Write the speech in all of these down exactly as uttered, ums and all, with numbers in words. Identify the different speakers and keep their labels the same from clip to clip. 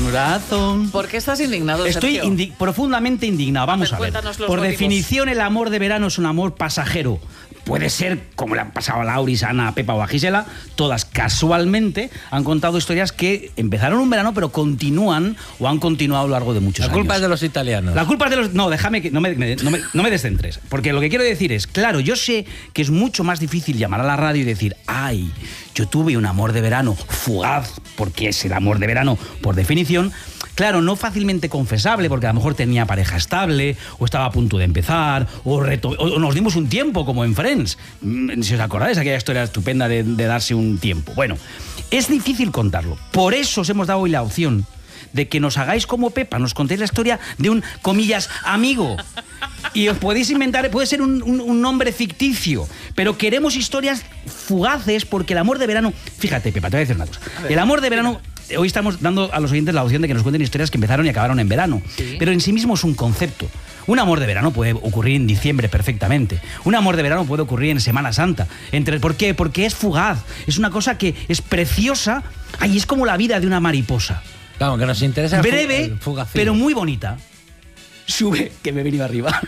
Speaker 1: corazón.
Speaker 2: ¿Por qué estás indignado,
Speaker 1: Estoy
Speaker 2: Sergio?
Speaker 1: indi profundamente indignado. Vamos a ver.
Speaker 2: Cuéntanos los
Speaker 1: Por
Speaker 2: motivos.
Speaker 1: definición, el amor de verano es un amor pasajero. Puede ser, como le han pasado a Lauris, a Ana, a Pepa o a Gisela, todas casualmente han contado historias que empezaron un verano, pero continúan o han continuado a lo largo de muchos años.
Speaker 3: La culpa es de los italianos.
Speaker 1: La culpa es de los... No, déjame que... No me, me- no, me, no me descentres. Porque lo que quiero decir es, claro, yo sé que es mucho más difícil llamar a la radio y decir, ay, yo tuve un amor de verano fugaz, porque es el amor de verano por definición. Claro, no fácilmente confesable, porque a lo mejor tenía pareja estable, o estaba a punto de empezar, o, reto- o nos dimos un tiempo, como en Friends. Mm, Si os acordáis, aquella historia estupenda de, de darse un tiempo. Bueno, es difícil contarlo. Por eso os hemos dado hoy la opción de que nos hagáis como Pepa, nos contéis la historia de un, comillas, amigo. Y os podéis inventar, puede ser un, un, un nombre ficticio, pero queremos historias fugaces, porque el amor de verano... Fíjate, Pepa, te voy a decir una cosa. El amor de verano... Hoy estamos dando a los oyentes la opción de que nos cuenten historias que empezaron y acabaron en verano.
Speaker 2: Sí.
Speaker 1: Pero en sí mismo es un concepto. Un amor de verano puede ocurrir en diciembre perfectamente. Un amor de verano puede ocurrir en Semana Santa. Entre, ¿por qué? Porque es fugaz. Es una cosa que es preciosa. Ay, es como la vida de una mariposa.
Speaker 3: Claro, que nos interesa el fu-
Speaker 1: Breve,
Speaker 3: el fugacillo.
Speaker 1: pero muy bonita. Sube, que me he venido arriba.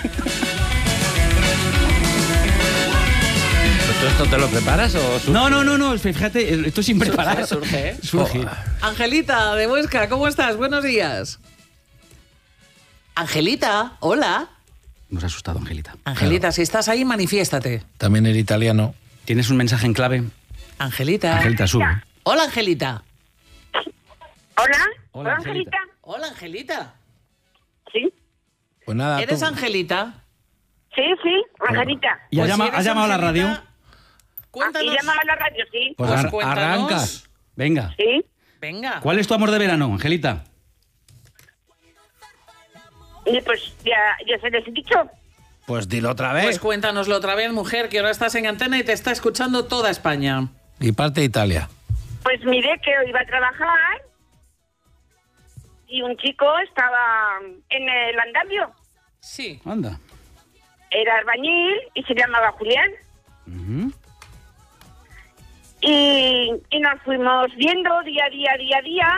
Speaker 3: ¿Tú esto te lo preparas o surge?
Speaker 1: No, no, no, no, fíjate, esto sin preparar.
Speaker 2: surge, ¿eh?
Speaker 1: Surge.
Speaker 2: Angelita, de Huesca, ¿cómo estás? Buenos días. Angelita, hola.
Speaker 1: Nos ha asustado, Angelita.
Speaker 2: Angelita, si estás ahí, manifiéstate.
Speaker 3: También el italiano.
Speaker 1: ¿Tienes un mensaje en clave?
Speaker 2: Angelita.
Speaker 1: Angelita, sube.
Speaker 2: Hola, Angelita.
Speaker 4: Hola,
Speaker 1: Hola, Angelita.
Speaker 2: Hola, Angelita.
Speaker 4: Sí,
Speaker 3: Pues nada,
Speaker 2: ¿Eres
Speaker 3: tú-
Speaker 2: Angelita?
Speaker 4: sí, sí, Angelita.
Speaker 1: ¿Y ha
Speaker 2: Pues
Speaker 1: llama-
Speaker 2: si eres
Speaker 1: has llamado a la
Speaker 2: Angelita,
Speaker 1: radio?
Speaker 2: Cuéntanos.
Speaker 4: ¿Y llamaba a la radio? Sí,
Speaker 3: Pues
Speaker 2: Pues
Speaker 3: ar-
Speaker 2: cuéntanos.
Speaker 3: arrancas.
Speaker 1: Venga.
Speaker 4: sí.
Speaker 2: Venga.
Speaker 1: ¿Cuál es tu amor de verano, Angelita?
Speaker 4: Y pues ya, ya se les he dicho.
Speaker 3: Pues dilo otra vez.
Speaker 2: Pues cuéntanoslo otra vez, mujer, que ahora estás en antena y te está escuchando toda España.
Speaker 3: Y parte de Italia.
Speaker 4: Pues miré que iba a trabajar y un chico estaba en el andamio.
Speaker 2: Sí.
Speaker 1: Anda.
Speaker 4: Era albañil y se llamaba Julián.
Speaker 1: Ujú.
Speaker 4: Y, y nos fuimos viendo día a día, día a día.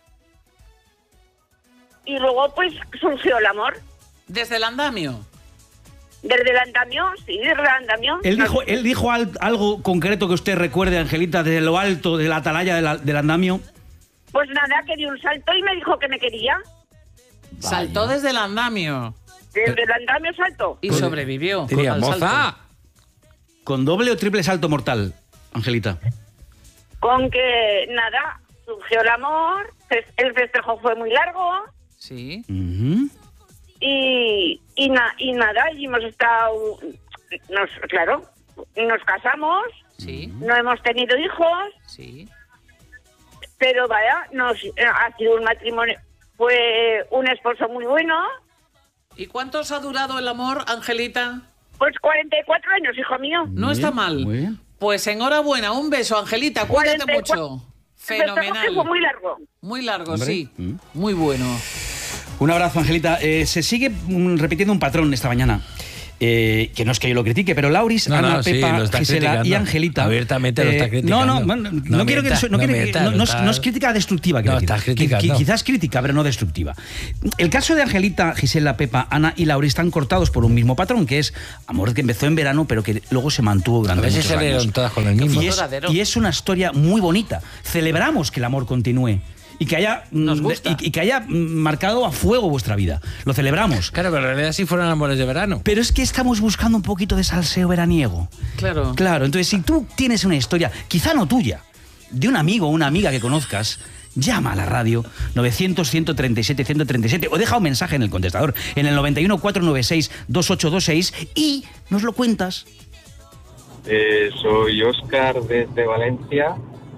Speaker 4: Y luego pues surgió el amor.
Speaker 2: Desde el andamio.
Speaker 4: Desde el andamio, sí, desde el andamio.
Speaker 1: Él dijo, él dijo al- algo concreto que usted recuerde, Angelita, desde lo alto de la atalaya de la- del andamio.
Speaker 4: Pues nada, que dio un salto y me dijo que me quería.
Speaker 2: Saltó desde el andamio
Speaker 4: Desde el andamio salto.
Speaker 2: y sobrevivió.
Speaker 3: Diría,
Speaker 2: al salto.
Speaker 3: moza.
Speaker 1: ¿Con doble o triple salto mortal, Angelita?
Speaker 4: Con que nada, surgió el amor, fes- el festejo fue muy largo
Speaker 2: Sí.
Speaker 1: Ujú.
Speaker 4: y, y, na- y nada, y hemos estado, nos, claro, nos casamos,
Speaker 2: Sí.
Speaker 4: no hemos tenido hijos,
Speaker 2: Sí.
Speaker 4: pero vaya, nos ha sido un matrimonio, fue un esposo muy bueno,
Speaker 2: ¿Y cuántos ha durado el amor, Angelita?
Speaker 4: pues cuarenta y cuatro años, hijo mío.
Speaker 2: No
Speaker 1: Muy
Speaker 2: está
Speaker 1: bien,
Speaker 2: mal.
Speaker 1: muy bien.
Speaker 2: Pues enhorabuena, un beso, Angelita, cuídate
Speaker 4: cuarenta y cuatro.
Speaker 2: mucho.
Speaker 4: El festejo
Speaker 2: Fenomenal.
Speaker 4: que fue muy largo.
Speaker 2: Muy largo,
Speaker 1: Hombre.
Speaker 2: sí.
Speaker 1: Mm.
Speaker 2: Muy bueno.
Speaker 1: Un abrazo, Angelita. Eh, se sigue mm, repitiendo un patrón esta mañana. Eh, que no es que yo lo critique, pero Lauris,
Speaker 3: No,
Speaker 1: Ana,
Speaker 3: no, sí,
Speaker 1: Pepa,
Speaker 3: lo está
Speaker 1: Gisela
Speaker 3: criticando.
Speaker 1: y Angelita. eh,
Speaker 3: Abiertamente lo está criticando.
Speaker 1: No, no, no, no,
Speaker 3: No
Speaker 1: quiero que
Speaker 3: mientas,
Speaker 1: eso- no
Speaker 3: no
Speaker 1: quiero que-
Speaker 3: mientas,
Speaker 1: no-
Speaker 3: lo
Speaker 1: no es-
Speaker 3: estás-
Speaker 1: no es crítica destructiva. quiero
Speaker 3: No,
Speaker 1: decir.
Speaker 3: estás
Speaker 1: Qui-
Speaker 3: criticando.
Speaker 1: qui- Quizás crítica, pero no destructiva. El caso de Angelita, Gisela, Pepa, Ana y Lauris están cortados por un mismo patrón, que es amor que empezó en verano, pero que luego se mantuvo
Speaker 3: A
Speaker 1: durante
Speaker 3: ver si
Speaker 1: muchos
Speaker 3: salieron
Speaker 1: años.
Speaker 3: todas con el mismo.
Speaker 1: Y es,
Speaker 2: duradero.
Speaker 1: y es una historia muy bonita. Celebramos que el amor continúe y que haya, mm,
Speaker 2: Nos gusta.
Speaker 1: y, y que haya mm, marcado a fuego vuestra vida. Lo celebramos.
Speaker 3: Claro, pero en realidad sí fueron amores de verano.
Speaker 1: Pero es que estamos buscando un poquito de salseo veraniego.
Speaker 2: Claro.
Speaker 1: Claro, entonces si tú tienes una historia, quizá no tuya, de un amigo o una amiga que conozcas, llama a la radio novecientos, ciento treinta y siete, ciento treinta y siete o deja un mensaje en el contestador en el noventa y uno, cuatrocientos noventa y seis, veintiocho veintiséis y nos lo cuentas.
Speaker 5: Eh, soy Óscar desde Valencia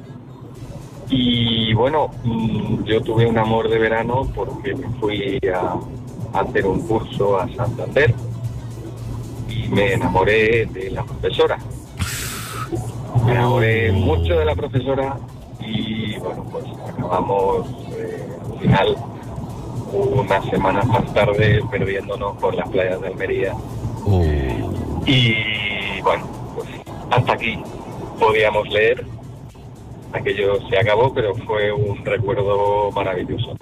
Speaker 5: y bueno, mm, yo tuve un amor de verano porque me fui a, a hacer un curso a Santander y me enamoré de la profesora. Me enamoré mucho de la profesora y bueno, pues acabamos eh, al final unas semanas más tarde perdiéndonos por las playas de Almería. Y bueno, pues hasta aquí podíamos leer, aquello se acabó, pero fue un recuerdo maravilloso.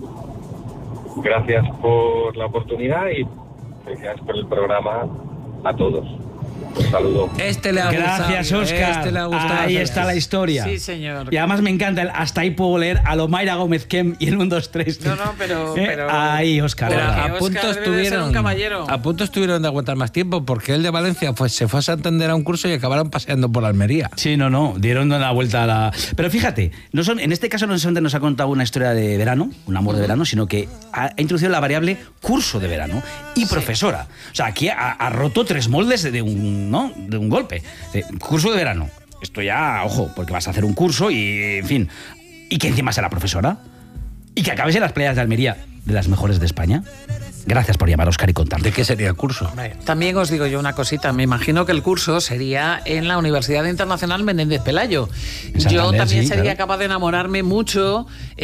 Speaker 5: Gracias por la oportunidad y gracias por el programa a todos. Un saludo.
Speaker 3: Este le ha
Speaker 1: Gracias,
Speaker 3: gustado.
Speaker 1: Óscar.
Speaker 3: Este le ha gustado.
Speaker 1: Ahí está la historia.
Speaker 2: Sí, señor.
Speaker 1: Y además me encanta el hasta ahí puedo leer a lo Mayra Gómez Kem y el uno, dos, tres.
Speaker 2: No, no, pero-
Speaker 1: ¿Eh?
Speaker 2: pero-
Speaker 1: Ahí, Óscar.
Speaker 3: Pero
Speaker 2: Porque
Speaker 3: a
Speaker 2: Óscar
Speaker 3: punto
Speaker 2: debe de ser
Speaker 3: estuvieron
Speaker 2: un caballero.
Speaker 3: a punto estuvieron de aguantar más tiempo porque él de Valencia pues, se fue a Santander a un curso y acabaron paseando por Almería.
Speaker 1: Sí, no, no, dieron la vuelta a la... Pero fíjate, no son, en este caso no solamente nos ha contado una historia de verano, un amor de verano, sino que ha, ha introducido la variable curso de verano y profesora. O sea, aquí ha, ha roto tres moldes de un, ¿no? de un golpe. Eh, curso de verano. Esto ya, ojo, porque vas a hacer un curso y, en fin, y que encima sea la profesora y que acabes en las playas de Almería, de las mejores de España. Gracias por llamar, Óscar, y contarnos.
Speaker 3: ¿De qué sería el curso?
Speaker 2: Hombre, también os digo yo una cosita. Me imagino que el curso sería en la Universidad Internacional Menéndez Pelayo.
Speaker 1: En
Speaker 2: Yo
Speaker 1: Santander,
Speaker 2: también
Speaker 1: sí,
Speaker 2: sería
Speaker 1: claro.
Speaker 2: capaz de enamorarme mucho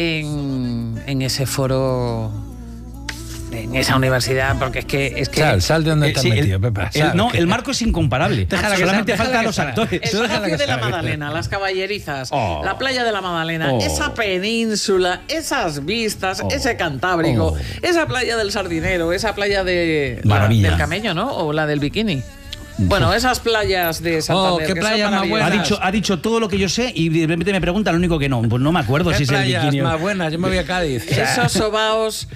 Speaker 2: en, en ese foro, en esa universidad, porque es que... Es que
Speaker 3: Sal, sal de donde
Speaker 1: Eh,
Speaker 3: te has
Speaker 1: sí, el-
Speaker 3: metido, Pepa.
Speaker 1: el-
Speaker 3: sal,
Speaker 1: no,
Speaker 3: que-
Speaker 1: el marco es incomparable.
Speaker 3: Déjala que
Speaker 1: Solamente
Speaker 3: salga,
Speaker 1: faltan
Speaker 3: déjala
Speaker 1: los
Speaker 3: que salga.
Speaker 1: actores.
Speaker 2: El
Speaker 3: Eso déjala
Speaker 2: Palacio
Speaker 3: que
Speaker 2: de la
Speaker 3: salga.
Speaker 2: Madalena, las caballerizas,
Speaker 1: Oh.
Speaker 2: la playa de la Madalena,
Speaker 1: Oh.
Speaker 2: esa península, esas vistas,
Speaker 1: Oh.
Speaker 2: ese Cantábrico,
Speaker 1: Oh.
Speaker 2: esa playa del Sardinero, esa playa de la-
Speaker 1: Maravilla.
Speaker 2: del Camello, ¿no? O la del Bikini. Bueno, esas playas de Santander.
Speaker 3: Oh, qué
Speaker 2: que son
Speaker 3: playas más
Speaker 1: Ha
Speaker 2: maravillosas.
Speaker 3: buenas.
Speaker 1: dicho, ha dicho todo lo que yo sé y de repente me pregunta lo único que no. Pues no me acuerdo
Speaker 3: ¿Qué
Speaker 1: si es el
Speaker 3: playas
Speaker 1: bikini. o-
Speaker 3: más buenas? Yo me voy a Cádiz.
Speaker 2: Esos sobaos,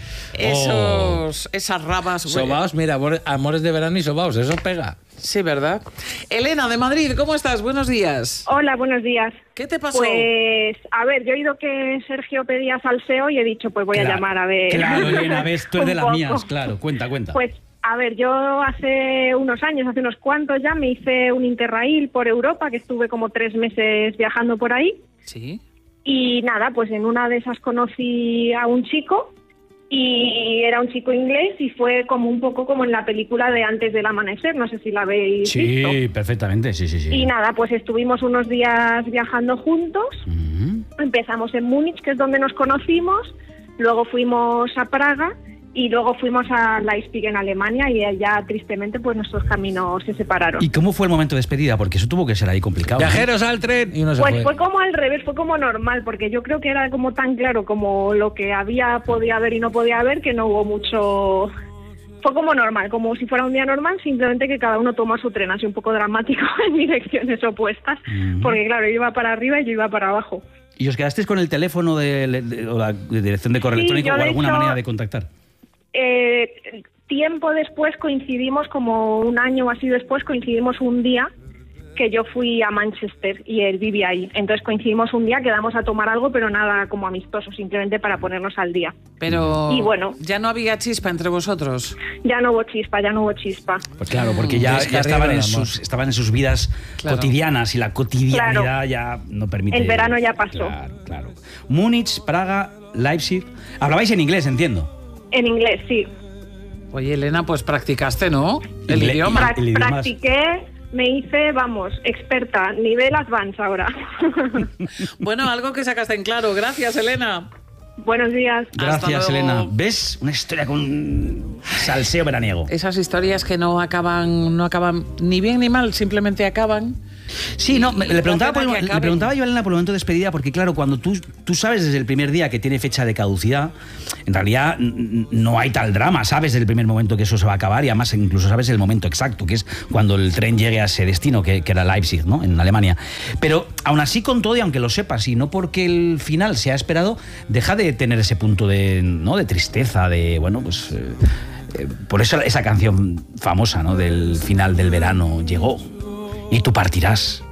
Speaker 1: Oh.
Speaker 2: esos, esas rabas.
Speaker 3: Sobaos, mira, amor- amores de verano y sobaos, eso pega.
Speaker 2: Sí, ¿verdad? Elena, de Madrid, ¿cómo estás? Buenos días.
Speaker 4: Hola, buenos días.
Speaker 2: ¿Qué te pasó?
Speaker 4: Pues, a ver, yo he oído que Sergio pedía salseo y he dicho, pues voy
Speaker 1: Claro,
Speaker 4: a llamar a ver.
Speaker 1: Claro, Elena, ves, tú eres de
Speaker 4: un
Speaker 1: las
Speaker 4: poco.
Speaker 1: mías, claro. Cuenta, cuenta.
Speaker 4: Pues, a ver, yo hace unos años, hace unos cuantos ya, me hice un Interrail por Europa, que estuve como tres meses viajando por ahí.
Speaker 2: Sí.
Speaker 4: Y nada, pues en una de esas conocí a un chico y era un chico inglés y fue como un poco como en la película de Antes del Amanecer, no sé si la habéis visto.
Speaker 1: Sí, perfectamente, sí, sí, sí.
Speaker 4: Y nada, pues estuvimos unos días viajando juntos.
Speaker 1: Mm.
Speaker 4: Empezamos en Múnich, que es donde nos conocimos, luego fuimos a Praga y luego fuimos a Leipzig en Alemania y allá tristemente pues nuestros caminos se separaron.
Speaker 1: ¿Y cómo fue el momento de despedida? Porque eso tuvo que ser ahí complicado. ¿no?
Speaker 3: Viajeros al tren y uno se
Speaker 4: Pues
Speaker 3: fue.
Speaker 4: fue como al revés, fue como normal, porque yo creo que era como tan claro como lo que había, podía haber y no podía haber, que no hubo mucho... Fue como normal, como si fuera un día normal, simplemente que cada uno toma su tren, así un poco dramático en direcciones opuestas,
Speaker 1: Ujú.
Speaker 4: porque claro, yo iba para arriba y yo iba para abajo.
Speaker 1: ¿Y os quedasteis con el teléfono de, de- o la de dirección de correo
Speaker 4: Sí,
Speaker 1: electrónico
Speaker 4: yo,
Speaker 1: o
Speaker 4: de
Speaker 1: alguna
Speaker 4: hecho,
Speaker 1: manera de contactar?
Speaker 4: Eh, tiempo después coincidimos, como un año o así después, coincidimos un día que yo fui a Manchester y él vivía ahí. Entonces coincidimos un día, quedamos a tomar algo, pero nada como amistoso, simplemente para ponernos al día.
Speaker 2: Pero
Speaker 4: Y bueno.
Speaker 2: ya no había chispa entre vosotros.
Speaker 4: Ya no hubo chispa, ya no hubo chispa.
Speaker 1: Pues claro, porque ya, ya
Speaker 3: Descarriado
Speaker 1: estaban, en
Speaker 3: el amor.
Speaker 1: sus, estaban en sus vidas
Speaker 2: Claro.
Speaker 1: cotidianas y la cotidianidad
Speaker 4: Claro.
Speaker 1: ya no permite...
Speaker 4: El verano ya pasó.
Speaker 1: Claro, claro. Múnich, Praga, Leipzig... Hablabais en inglés, entiendo.
Speaker 4: En inglés, sí.
Speaker 2: Oye, Elena, pues practicaste, ¿no? El
Speaker 1: Ingle-
Speaker 2: idioma.
Speaker 4: Pra-
Speaker 1: el idioma es-
Speaker 4: practiqué, me hice, vamos, experta, nivel advance ahora.
Speaker 2: Bueno, algo que sacaste en claro. Gracias, Elena.
Speaker 4: Buenos días.
Speaker 1: Gracias,
Speaker 2: luego.
Speaker 1: Elena. ¿Ves? Una historia con salseo veraniego.
Speaker 2: Esas historias que no acaban, no acaban ni bien ni mal, simplemente acaban.
Speaker 1: Sí, no, me-
Speaker 2: Y
Speaker 1: le
Speaker 2: da
Speaker 1: preguntaba,
Speaker 2: pena
Speaker 1: por-
Speaker 2: que
Speaker 1: le
Speaker 2: acaben.
Speaker 1: preguntaba yo a Elena por el momento de despedida, porque claro, cuando tú, tú sabes desde el primer día que tiene fecha de caducidad, en realidad n- no hay tal drama, sabes desde el primer momento que eso se va a acabar y además incluso sabes el momento exacto, que es cuando el tren llegue a ese destino, que, que era Leipzig, ¿no? En Alemania. Pero aún así, con todo, y aunque lo sepas, y no porque el final se ha esperado, deja de tener ese punto de, ¿no? de tristeza, de, bueno, pues... eh, eh, por eso esa canción famosa, ¿no? Del final del verano llegó y tú partirás.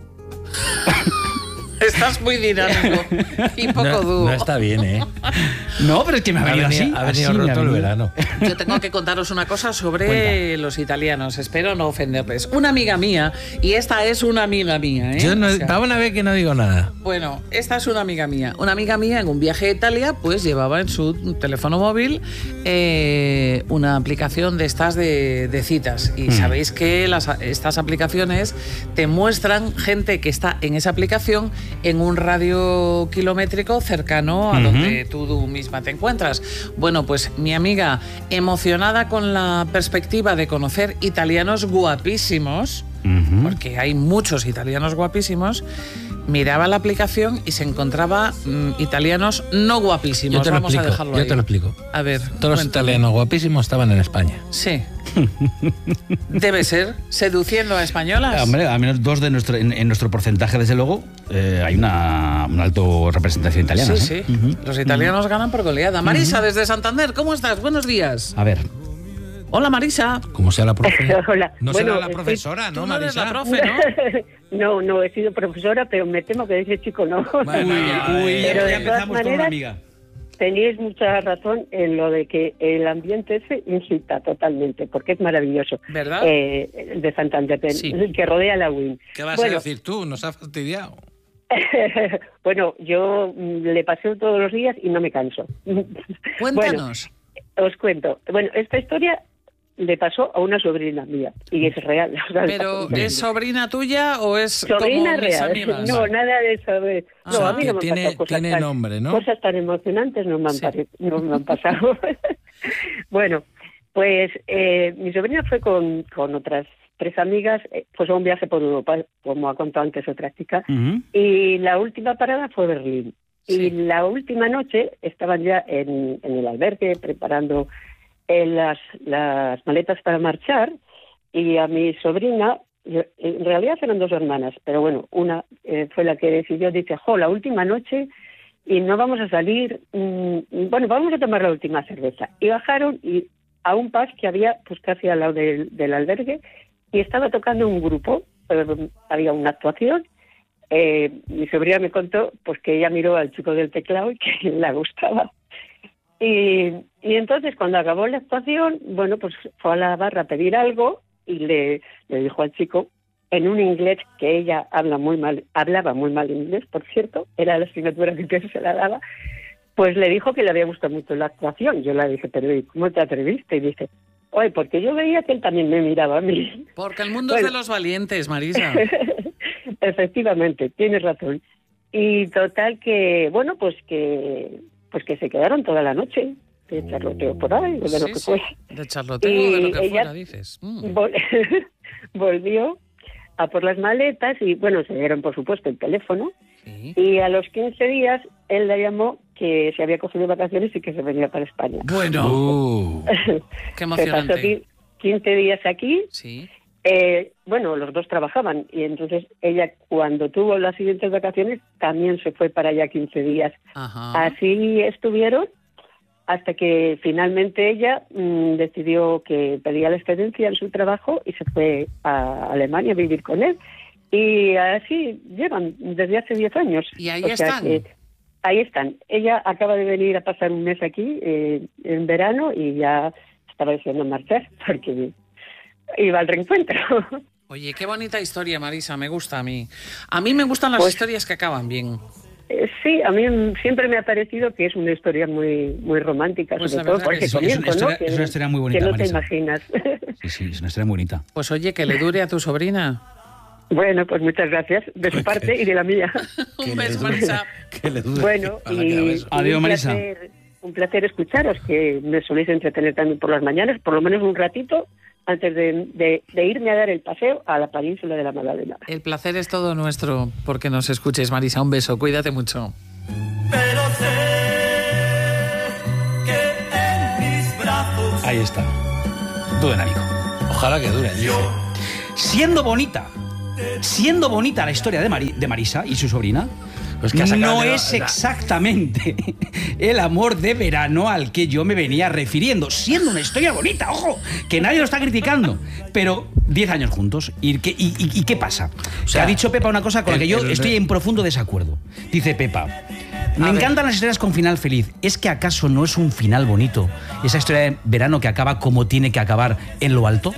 Speaker 2: Estás muy dinámico y poco
Speaker 3: No,
Speaker 2: duro.
Speaker 3: no está bien, ¿eh?
Speaker 1: No, pero es que me ha
Speaker 3: Ha
Speaker 1: venido
Speaker 3: venido,
Speaker 1: así.
Speaker 3: ha venido
Speaker 1: así me ha
Speaker 3: roto el
Speaker 1: venido.
Speaker 3: verano.
Speaker 2: Yo tengo que contaros una cosa sobre
Speaker 1: Cuenta.
Speaker 2: los italianos. Espero no ofenderles. Una amiga mía, y esta es una amiga mía, ¿eh?
Speaker 3: Yo no,
Speaker 2: O sea,
Speaker 3: para una vez que no digo nada.
Speaker 2: Bueno, esta es una amiga mía. Una amiga mía en un viaje a Italia, pues llevaba en su teléfono móvil eh, una aplicación de estas de, de citas. Y
Speaker 1: Mm.
Speaker 2: sabéis que las, estas aplicaciones te muestran gente que está en esa aplicación en un radio kilométrico cercano a
Speaker 1: Ujú.
Speaker 2: donde tú misma te encuentras. Bueno, pues mi amiga, emocionada con la perspectiva de conocer italianos guapísimos,
Speaker 1: Uh-huh.
Speaker 2: porque hay muchos italianos guapísimos, miraba la aplicación y se encontraba mmm, italianos no guapísimos.
Speaker 3: Yo te lo
Speaker 2: Vamos
Speaker 3: explico,
Speaker 2: a dejarlo
Speaker 3: yo
Speaker 2: ahí.
Speaker 3: te lo explico.
Speaker 2: A ver,
Speaker 3: Todos los
Speaker 2: cuéntame.
Speaker 3: italianos guapísimos estaban en España.
Speaker 2: Sí. Debe ser. Seduciendo a españolas.
Speaker 1: Hombre, al menos dos de nuestro, en, en nuestro porcentaje, desde luego, eh, hay una, una alta representación italiana.
Speaker 2: Sí,
Speaker 1: ¿eh?
Speaker 2: sí.
Speaker 1: Uh-huh.
Speaker 2: Los italianos uh-huh. ganan por goleada. Marisa, uh-huh. desde Santander, ¿cómo estás? Buenos días.
Speaker 1: A ver.
Speaker 2: Hola, Marisa.
Speaker 3: Como sea la profe.
Speaker 6: Hola.
Speaker 3: No
Speaker 6: bueno,
Speaker 3: será la profesora,
Speaker 2: Tú
Speaker 3: ¿no,
Speaker 2: no eres
Speaker 3: Marisa?
Speaker 2: la profe, ¿no?
Speaker 6: no, no he sido profesora, pero me temo que ese chico no.
Speaker 3: Bueno,
Speaker 1: Uy,
Speaker 3: ya,
Speaker 1: uy,
Speaker 6: pero
Speaker 1: ya
Speaker 6: de
Speaker 1: empezamos
Speaker 6: todas
Speaker 1: con una
Speaker 6: maneras,
Speaker 1: amiga.
Speaker 6: Tenéis mucha razón en lo de que el ambiente ese incita totalmente, porque es maravilloso.
Speaker 2: ¿Verdad?
Speaker 6: Eh, de Santander,
Speaker 2: Sí.
Speaker 6: que rodea la U I N.
Speaker 3: ¿Qué vas
Speaker 6: bueno,
Speaker 3: a decir tú? Nos ha fastidiado.
Speaker 6: bueno, yo mm, le paseo todos los días y no me canso.
Speaker 2: Cuéntanos.
Speaker 6: Bueno, os cuento. Bueno, esta historia le pasó a una sobrina mía y es real. O sea,
Speaker 2: ¿Pero es sobrina tuya o es
Speaker 6: sobrina
Speaker 2: como mis
Speaker 6: real?
Speaker 2: amigas?
Speaker 6: No, nada de eso. De...
Speaker 2: Ah,
Speaker 6: no, a mí
Speaker 3: que
Speaker 6: no me han
Speaker 3: tiene-
Speaker 6: pasado cosas
Speaker 3: tiene
Speaker 6: tan,
Speaker 3: nombre, ¿no?
Speaker 6: cosas tan emocionantes no me han,
Speaker 2: Sí.
Speaker 6: pare- no me han pasado. Bueno, pues eh, mi sobrina fue con, con otras tres amigas, eh, pues a un viaje por Europa, como ha contado antes otra chica,
Speaker 1: Uh-huh.
Speaker 6: y la última parada fue Berlín.
Speaker 2: Sí.
Speaker 6: Y la última noche estaban ya en, en el albergue preparando eh, las, las maletas para marchar, y a mi sobrina, yo- en realidad eran dos hermanas, pero bueno, una eh, fue la que decidió, dice, jo, la última noche y no vamos a salir, mmm, bueno, vamos a tomar la última cerveza. Y bajaron y a un pub que había pues casi al lado del, del albergue, y estaba tocando un grupo, eh, había una actuación. Eh, mi sobrina me contó pues que ella miró al chico del teclado y que le gustaba. Y, y entonces cuando acabó la actuación, bueno, pues fue a la barra a pedir algo y le, le dijo al chico en un inglés que ella habla muy mal, hablaba muy mal inglés, por cierto, era la asignatura que se la daba, pues le dijo que le había gustado mucho la actuación. Yo le dije, pero ¿y cómo te atreviste? Y dice, oye, porque yo veía que él también me miraba a mí.
Speaker 2: Porque el mundo
Speaker 6: Bueno.
Speaker 2: es de los valientes, Marisa.
Speaker 6: Efectivamente, tienes razón. Y total que, bueno, pues que pues que se quedaron toda la noche de charloteo por ahí, o de
Speaker 2: Sí,
Speaker 6: lo que
Speaker 2: sí.
Speaker 6: fuera.
Speaker 2: De charloteo
Speaker 6: Y
Speaker 2: de lo que
Speaker 6: ella-
Speaker 2: fuera, dices. Mm.
Speaker 6: Vol- Volvió a por las maletas y, bueno, se dieron, por supuesto, el teléfono.
Speaker 2: Sí.
Speaker 6: Y a los quince días él la llamó que se había cogido vacaciones y que se venía para España.
Speaker 2: Bueno,
Speaker 3: Uh,
Speaker 2: qué
Speaker 6: Se
Speaker 2: emocionante.
Speaker 6: pasó qui- quince días aquí.
Speaker 2: Sí.
Speaker 6: Eh, bueno, los dos trabajaban y entonces ella, cuando tuvo las siguientes vacaciones, también se fue para allá quince días.
Speaker 2: Ajá.
Speaker 6: Así estuvieron hasta que finalmente ella mmm, decidió que pedía la excedencia en su trabajo y se fue a Alemania a vivir con él. Y así llevan desde hace diez años.
Speaker 2: Y ahí
Speaker 6: O sea
Speaker 2: están.
Speaker 6: que ahí están. Ella acaba de venir a pasar un mes aquí eh, en verano y ya estaba deseando marchar porque iba al reencuentro.
Speaker 2: Oye, qué bonita historia, Marisa, me gusta a mí. A mí me gustan las
Speaker 6: Pues-
Speaker 2: historias que acaban bien.
Speaker 6: Eh, Sí, a mí siempre me ha parecido que es una historia muy muy romántica,
Speaker 2: Pues
Speaker 6: sobre
Speaker 2: la
Speaker 6: todo
Speaker 2: verdad
Speaker 6: porque
Speaker 2: que sí,
Speaker 1: es una
Speaker 6: comienza,
Speaker 1: historia-
Speaker 6: ¿no?
Speaker 1: es una historia muy bonita,
Speaker 6: que no te
Speaker 1: Marisa.
Speaker 6: imaginas.
Speaker 1: Sí, sí, es una historia muy bonita.
Speaker 2: Pues oye, que le dure a tu sobrina.
Speaker 6: Bueno, pues muchas gracias de su parte y de la mía.
Speaker 2: Un beso, Marisa.
Speaker 3: que le dude.
Speaker 6: Bueno,
Speaker 3: Ojalá
Speaker 6: y,
Speaker 3: que haga
Speaker 6: y
Speaker 3: eso.
Speaker 1: Adiós,
Speaker 6: un
Speaker 1: Marisa.
Speaker 6: placer, un placer escucharos, que me soléis entretener también por las mañanas, por lo menos un ratito, antes de, de- de irme a dar el paseo a la península de la Magdalena.
Speaker 2: El placer es todo nuestro porque nos escuches, Marisa. Un beso, cuídate mucho.
Speaker 7: Pero sé que en mis brazos
Speaker 1: Ahí está. Duden, amigo.
Speaker 3: Ojalá que dure.
Speaker 7: yo
Speaker 1: Siendo bonita, siendo bonita la historia de, Mari- de Marisa y su sobrina,
Speaker 3: Pues que ha sacado
Speaker 1: no
Speaker 3: de-
Speaker 1: es exactamente el amor de verano al que yo me venía refiriendo. Siendo una historia bonita, ojo, que nadie lo está criticando. Pero diez años juntos. ¿Y qué, y, y- y qué pasa?
Speaker 3: sea,
Speaker 1: que ha dicho Pepa una cosa con la
Speaker 3: el-
Speaker 1: que yo
Speaker 3: el-
Speaker 1: estoy en profundo desacuerdo. Dice Pepa, me
Speaker 2: A ver.
Speaker 1: encantan las historias con final feliz. ¿Es que acaso no es un final bonito esa historia de verano que acaba como tiene que acabar en lo alto?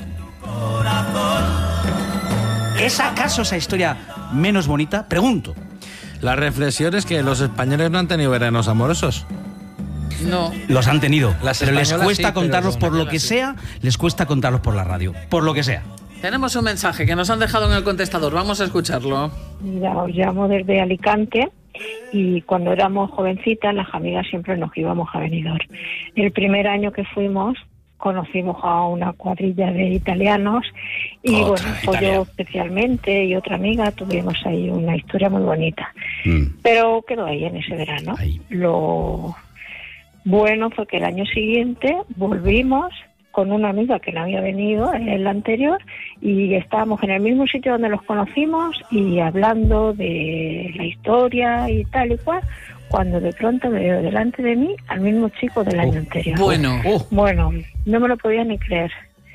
Speaker 1: ¿Es acaso esa historia menos bonita? Pregunto.
Speaker 3: La reflexión es que los españoles no han tenido veranos amorosos.
Speaker 2: No.
Speaker 1: Los han tenido,
Speaker 3: Las
Speaker 1: pero les
Speaker 3: españolas
Speaker 1: cuesta
Speaker 3: sí, pero
Speaker 1: contarlos
Speaker 3: las
Speaker 1: por lo que
Speaker 3: españolas sí.
Speaker 1: sea, les cuesta contarlos por la radio, por lo que sea.
Speaker 2: Tenemos un mensaje que nos han dejado en el contestador. Vamos a escucharlo.
Speaker 8: Mira, os llamo desde Alicante y cuando éramos jovencitas las amigas siempre nos íbamos a Benidorm. El primer año que fuimos conocimos a una cuadrilla de italianos y
Speaker 1: Otra
Speaker 8: bueno, pues
Speaker 1: Italia.
Speaker 8: yo especialmente y otra amiga tuvimos ahí una historia muy bonita.
Speaker 1: Mm.
Speaker 8: Pero quedó ahí en ese verano.
Speaker 1: Ahí.
Speaker 8: Lo bueno fue que el año siguiente volvimos con una amiga que no había venido en el anterior y estábamos en el mismo sitio donde los conocimos y hablando de la historia y tal y cual, cuando de pronto veo delante de mí al mismo chico del año anterior.
Speaker 2: Bueno,
Speaker 1: Oh,
Speaker 8: Bueno, no me lo podía ni creer.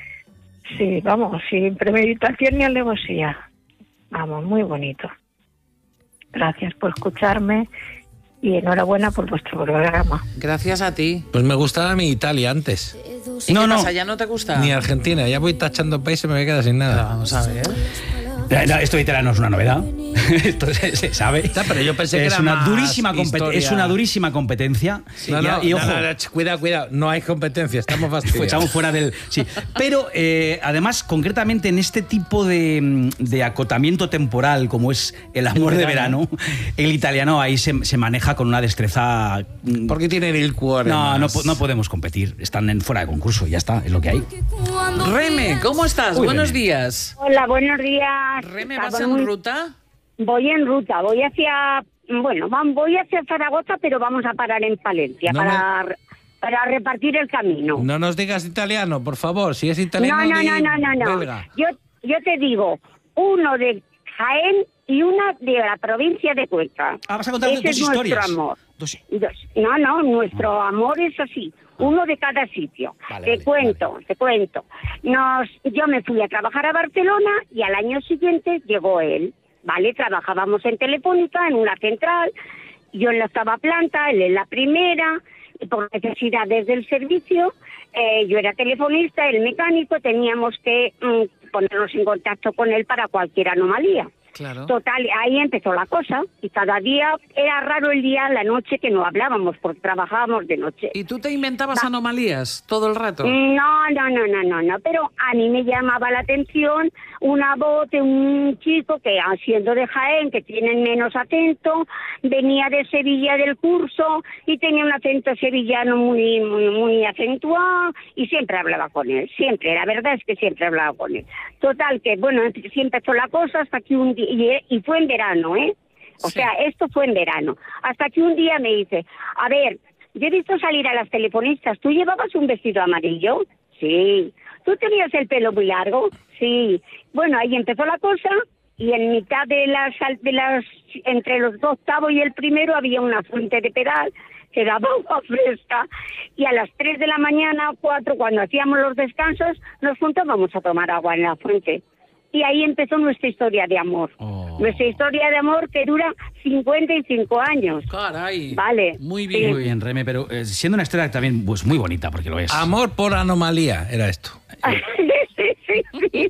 Speaker 8: Sí, vamos, sin premeditación ni alevosía. Vamos, muy bonito. Gracias por escucharme y enhorabuena por vuestro programa.
Speaker 2: gracias a ti.
Speaker 3: Pues me gustaba mi Italia antes.
Speaker 2: ¿Y
Speaker 1: No,
Speaker 2: qué
Speaker 1: no.
Speaker 2: pasa? ¿Ya no te gusta?
Speaker 3: Ni Argentina. Ya voy tachando países y me voy a quedar sin
Speaker 2: Ah,
Speaker 3: nada.
Speaker 2: Vamos a ver.
Speaker 1: no, esto italiano es una novedad. Esto se, se sabe.
Speaker 3: Ya, pero yo pensé que
Speaker 1: es
Speaker 3: era
Speaker 1: una
Speaker 3: más
Speaker 1: durísima compet-
Speaker 3: historia.
Speaker 1: Es una durísima competencia.
Speaker 3: No,
Speaker 1: y,
Speaker 3: no,
Speaker 1: y
Speaker 3: no,
Speaker 1: ojo,
Speaker 3: no, no, ch, cuidado, cuidado. No hay competencia, estamos
Speaker 1: Pues
Speaker 3: fastidiados.
Speaker 1: echamos fuera del. Sí. Pero eh, además, concretamente en este tipo de, de acotamiento temporal, como es el amor
Speaker 3: El
Speaker 1: de
Speaker 3: verano.
Speaker 1: verano, el italiano ahí se, se maneja con una destreza. mm,
Speaker 3: Porque tienen el cuore.
Speaker 1: No, no,
Speaker 3: más.
Speaker 1: po- no podemos competir. Están en fuera de concurso, ya está, es lo que hay.
Speaker 2: Reme, ¿cómo estás?
Speaker 1: Uy,
Speaker 2: Buenos
Speaker 1: Reme.
Speaker 2: días.
Speaker 9: Hola, buenos días.
Speaker 2: Reme, ¿vas
Speaker 9: Estaba
Speaker 2: en
Speaker 9: muy-
Speaker 2: ruta?
Speaker 9: Voy en ruta, voy hacia, bueno, vam- voy hacia Zaragoza, pero vamos a parar en Palencia
Speaker 3: No
Speaker 9: para, para repartir el camino.
Speaker 3: No nos digas italiano, por favor. Si es italiano,
Speaker 9: no, no,
Speaker 3: di
Speaker 9: no, no, no, no.
Speaker 3: belga.
Speaker 9: Yo, yo te digo, uno de Jaén y una de la provincia de Cuenca.
Speaker 1: Ah, vas a contar
Speaker 9: Ese
Speaker 1: dos
Speaker 9: es
Speaker 1: historias.
Speaker 9: nuestro amor.
Speaker 1: Dos-
Speaker 9: Dos. No, no, nuestro amor es así, uno de cada sitio.
Speaker 1: Vale,
Speaker 9: te
Speaker 1: vale,
Speaker 9: cuento,
Speaker 1: vale.
Speaker 9: te cuento. Nos, yo me fui a trabajar a Barcelona y al año siguiente llegó él, ¿vale? Trabajábamos en Telefónica, en una central, yo en la octava planta, él en la primera, y por necesidades del servicio, eh, yo era telefonista, él mecánico, teníamos que mm, ponernos en contacto con él para cualquier anomalía.
Speaker 2: Claro.
Speaker 9: Total, ahí empezó la cosa y cada día era raro el día, la noche que no hablábamos porque trabajábamos de noche.
Speaker 2: ¿Y tú te inventabas anomalías todo el rato?
Speaker 9: No, no, no, no, no, no, pero a mí me llamaba la atención una voz de un chico que, siendo de Jaén, que tiene menos acento, venía de Sevilla del curso y tenía un acento sevillano muy, muy, muy acentuado y siempre hablaba con él, siempre, la verdad es que siempre hablaba con él. Total, que bueno, sí empezó la cosa hasta que un día, y, y fue en verano, ¿eh? O
Speaker 2: Sí.
Speaker 9: sea, esto fue en verano, hasta que un día me dice, a ver, yo he visto salir a las telefonistas. ¿Tú llevabas un vestido amarillo? Sí. ¿Tú tenías el pelo muy largo? Sí. Bueno, ahí empezó la cosa y en mitad de las, de las entre los dos octavos y el primero había una fuente de pedal que daba agua fresca y a las tres de la mañana, cuatro, cuando hacíamos los descansos, nos juntábamos a tomar agua en la fuente. Y ahí empezó nuestra historia de amor.
Speaker 1: Oh.
Speaker 9: Nuestra historia de amor que dura cincuenta y cinco años.
Speaker 2: Caray.
Speaker 9: Vale.
Speaker 2: Muy bien.
Speaker 1: Muy bien, Reme, pero eh, siendo una historia también pues muy bonita, porque lo es.
Speaker 3: Amor por anomalía, era esto.
Speaker 9: sí, sí,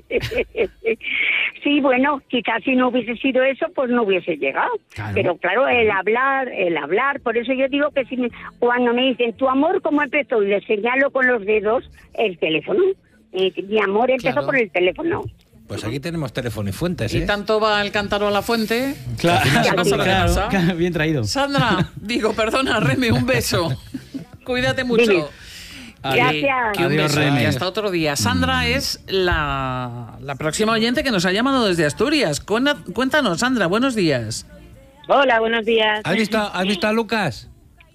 Speaker 9: sí. Sí, bueno, quizás si no hubiese sido eso, pues no hubiese llegado.
Speaker 1: Claro.
Speaker 9: Pero claro, el hablar, el hablar, por eso yo digo que si me- cuando me dicen, ¿tu amor cómo empezó? Y le señalo con los dedos el teléfono. Y mi amor empezó
Speaker 2: Claro.
Speaker 9: por el teléfono.
Speaker 3: Pues aquí tenemos teléfono y fuentes, ¿eh?
Speaker 2: ¿Y tanto va el cántaro a la fuente?
Speaker 1: Claro,
Speaker 2: ¿Qué pasa lo que
Speaker 1: claro,
Speaker 2: pasa?
Speaker 1: claro, bien traído.
Speaker 2: Sandra, digo, perdona, Reme, un beso. Cuídate mucho.
Speaker 9: Dime.
Speaker 2: Adiós.
Speaker 9: Gracias.
Speaker 2: Que un
Speaker 1: Adiós,
Speaker 2: beso.
Speaker 1: Reme.
Speaker 2: Y hasta otro día. Sandra es la, la próxima oyente que nos ha llamado desde Asturias. Cuenta- Cuéntanos, Sandra, buenos días.
Speaker 8: Hola, buenos días.
Speaker 3: ¿Has visto, ¿Has visto a Lucas?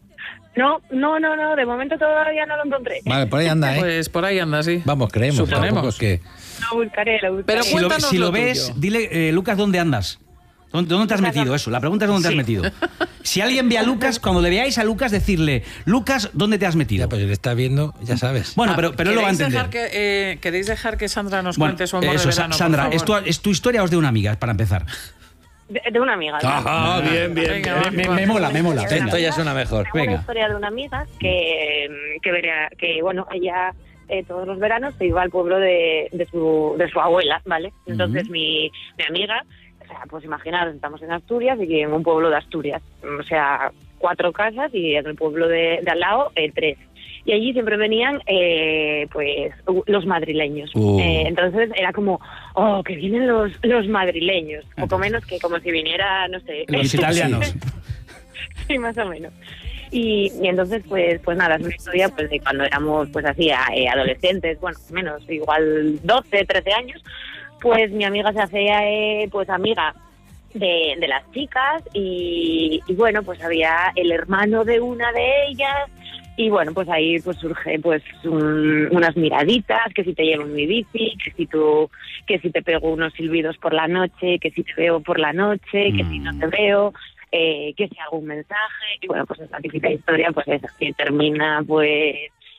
Speaker 8: No, no, no, no, de momento todavía no lo encontré.
Speaker 3: Vale, por ahí anda, ¿eh?
Speaker 2: Pues por ahí anda, sí.
Speaker 3: Vamos, creemos.
Speaker 2: Suponemos.
Speaker 3: Tampoco es que...
Speaker 8: Lo buscaré, lo buscaré.
Speaker 2: Pero
Speaker 1: Si lo,
Speaker 2: cuéntanos
Speaker 1: si lo
Speaker 2: lo
Speaker 1: ves,
Speaker 2: tuyo.
Speaker 1: dile, eh, Lucas, ¿dónde andas? ¿Dónde, dónde te has metido? Eso, la pregunta es ¿dónde te has metido? Si alguien ve a Lucas, cuando le veáis a Lucas, decirle, Lucas, ¿dónde te has metido?
Speaker 3: Ya, pues si le está viendo, ya sabes.
Speaker 1: Bueno,
Speaker 2: Ah,
Speaker 1: pero, pero él lo va a
Speaker 2: ¿queréis
Speaker 1: entender.
Speaker 2: dejar que, eh, ¿Queréis dejar que Sandra nos
Speaker 1: Bueno,
Speaker 2: cuente su amor
Speaker 1: eso,
Speaker 2: de verano,
Speaker 1: Sa- Sandra,
Speaker 2: por
Speaker 1: ¿es tu,
Speaker 2: favor?
Speaker 1: ¿es tu historia o es de una amiga, para empezar?
Speaker 8: De, de una amiga. ¿no?
Speaker 3: Ah, bien, bien.
Speaker 2: Venga,
Speaker 1: Me,
Speaker 2: va,
Speaker 1: me
Speaker 2: va.
Speaker 1: mola, me mola.
Speaker 3: Esto
Speaker 1: Venga.
Speaker 3: ya suena mejor.
Speaker 8: Tengo una
Speaker 1: Venga.
Speaker 8: historia de una amiga que, que, vería- que bueno, ella eh, todos los veranos se iba al pueblo de, de, su, de su abuela, ¿vale? Entonces
Speaker 1: Ujú.
Speaker 8: mi, mi amiga, o sea, pues imaginaros, estamos en Asturias y en un pueblo de Asturias, o sea, cuatro casas y en el pueblo de, de al lado, eh, tres. Y allí siempre venían, eh, pues, los madrileños.
Speaker 3: Uh.
Speaker 8: Eh, entonces era como, oh, que vienen los, los madrileños. Poco menos que como si viniera, no sé,
Speaker 1: Los italianos.
Speaker 8: sí, más o menos.
Speaker 10: Y, y entonces, pues pues nada, es una historia pues de cuando éramos pues así, eh, adolescentes, bueno, menos, igual doce, trece años, pues mi amiga se hacía eh, pues amiga de, de las chicas y, y bueno, pues había el hermano de una de ellas y bueno, pues ahí pues surge pues un, unas miraditas, que si te llevo en mi bici, que si tú, que si te pego unos silbidos por la noche, que si te veo por la noche, que si no te veo, eh, que si hago un mensaje, y bueno, pues esta típica historia pues es que termina pues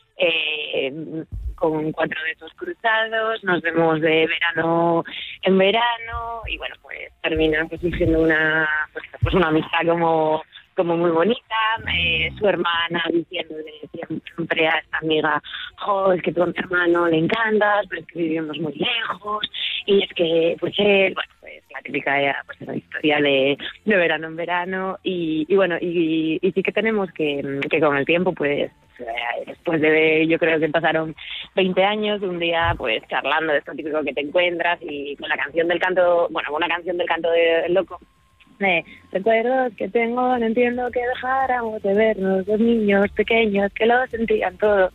Speaker 10: eh, con cuatro dedos cruzados, nos vemos de verano en verano y bueno, pues termina pues surgiendo una pues, pues una amistad como como muy bonita, eh, su hermana diciéndole siempre a esta amiga, jo, es que tú a mi hermano le encantas, pero es que vivimos muy lejos, y es que, pues él, bueno, pues la típica era, pues la historia de, de verano en verano, y, y bueno, y, y sí que tenemos que, que con el tiempo, pues, eh, después de, yo creo que pasaron veinte años, un día, pues, charlando de esto típico que te encuentras, y con la canción del canto, bueno, una canción del canto del loco, Eh, recuerdos que tengo, no entiendo que dejáramos de vernos, dos niños pequeños que lo sentían todo.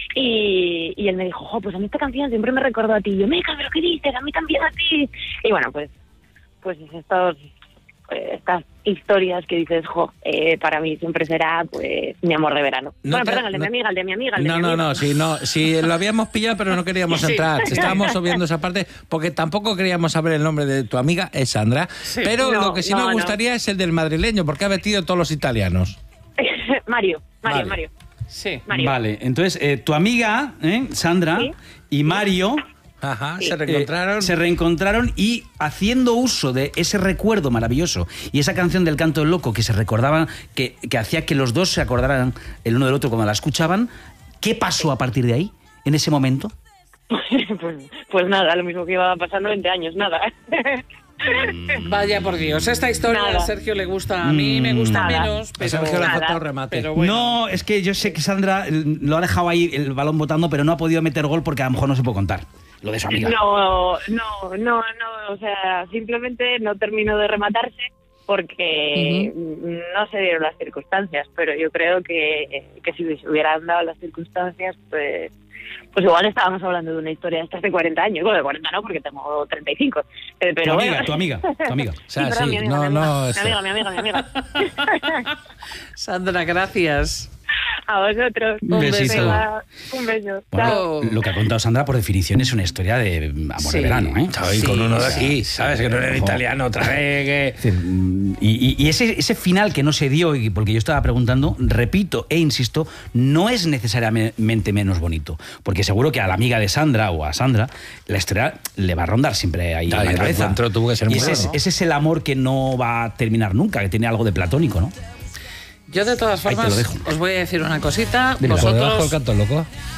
Speaker 10: Y, y él me dijo, jo, pues a mí esta canción siempre me recordó a ti. Y yo, meca, pero ¿qué dices? A mí también a ti. Y bueno, pues pues estos, pues, estas historias que dices, jo, eh, para mí siempre será pues mi amor de verano.
Speaker 3: No
Speaker 10: bueno,
Speaker 3: te,
Speaker 10: perdón, el de
Speaker 3: no,
Speaker 10: mi amiga, el de mi amiga, el de
Speaker 3: No,
Speaker 10: mi
Speaker 3: no,
Speaker 10: amiga.
Speaker 3: no, sí, no, sí, lo habíamos pillado, pero no queríamos
Speaker 10: Sí.
Speaker 3: entrar. Estábamos obviando esa parte porque tampoco queríamos saber el nombre de tu amiga, es Sandra.
Speaker 10: Sí.
Speaker 3: Pero
Speaker 10: No,
Speaker 3: lo que sí
Speaker 10: no,
Speaker 3: nos
Speaker 10: no.
Speaker 3: gustaría es el del madrileño, porque ha metido todos los italianos.
Speaker 10: Mario, Mario,
Speaker 1: Vale.
Speaker 10: Mario.
Speaker 2: Sí.
Speaker 10: Mario.
Speaker 1: Vale, entonces eh, tu amiga, ¿eh? Sandra,
Speaker 10: Sí.
Speaker 1: y Mario...
Speaker 3: Ajá,
Speaker 10: Sí.
Speaker 3: se reencontraron.
Speaker 1: Eh, se reencontraron y haciendo uso de ese recuerdo maravilloso y esa canción del canto del loco que se recordaban, que, que hacía que los dos se acordaran el uno del otro cuando la escuchaban, ¿qué pasó a partir de ahí, en ese momento?
Speaker 10: pues, pues nada, lo mismo que iba pasando veinte años, nada.
Speaker 2: Vaya por Dios, esta historia
Speaker 10: Nada.
Speaker 2: a Sergio le gusta, a mí me gusta
Speaker 10: Nada.
Speaker 2: menos,
Speaker 3: A
Speaker 2: pero,
Speaker 3: Sergio le ha
Speaker 10: nada.
Speaker 3: faltado remate.
Speaker 2: pero bueno.
Speaker 1: No, es que yo sé que Sandra eh, lo ha dejado ahí el balón botando, pero no ha podido meter gol porque a lo mejor no se puede contar lo de su amiga.
Speaker 10: No, no, no, no, o sea, simplemente no terminó de rematarse porque no se dieron las circunstancias, pero yo creo que, que si se hubieran dado las circunstancias, pues pues igual estábamos hablando de una historia de estas de cuarenta años, bueno, de cuarenta no, porque tengo treinta y cinco, eh, pero
Speaker 1: tu
Speaker 10: bueno.
Speaker 1: amiga, tu amiga, tu amiga.
Speaker 3: O sea,
Speaker 10: Sí, perdón,
Speaker 3: sí,
Speaker 10: mi amiga,
Speaker 3: no,
Speaker 10: mi amiga,
Speaker 3: no,
Speaker 10: mi
Speaker 3: eso.
Speaker 10: amiga, mi amiga, mi amiga.
Speaker 2: Sandra, gracias.
Speaker 10: A vosotros.
Speaker 1: Un besito.
Speaker 10: Venga, un beso.
Speaker 1: Bueno,
Speaker 10: Chao.
Speaker 1: lo que ha contado Sandra, por definición, es una historia de amor
Speaker 2: Sí.
Speaker 1: de verano, ¿eh?
Speaker 3: Y con uno de
Speaker 1: Sí,
Speaker 3: aquí,
Speaker 1: sí,
Speaker 3: ¿sabes? Que no era
Speaker 1: ojo.
Speaker 3: italiano otra vez. Que...
Speaker 1: Es decir, mm, Y, y- y ese, ese final que no se dio, y porque yo estaba preguntando, repito e insisto, no es necesariamente menos bonito. Porque seguro que a la amiga de Sandra o a Sandra, la historia le va a rondar siempre ahí
Speaker 3: Ya,
Speaker 1: en
Speaker 3: y
Speaker 1: la
Speaker 3: el
Speaker 1: cabeza.
Speaker 3: reencuentro tuvo que ser
Speaker 1: y
Speaker 3: muy
Speaker 1: ese, es,
Speaker 3: bueno.
Speaker 1: ese es el amor que no va a terminar nunca, que tiene algo de platónico, ¿no?
Speaker 2: Yo de todas
Speaker 1: Ahí te
Speaker 2: formas
Speaker 1: lo dejo.
Speaker 2: os voy a decir una cosita.
Speaker 1: Dime,
Speaker 3: ¿Por debajo del
Speaker 2: Vosotros
Speaker 3: canto loco?